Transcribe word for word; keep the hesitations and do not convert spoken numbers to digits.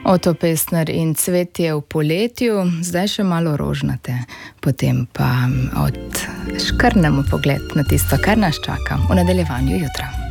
Oto Pestner in Cvetje v poletju, zdaj še malo rožnate, potem pa odškrnemo pogled na tisto, kar nas čaka v nadaljevanju jutra.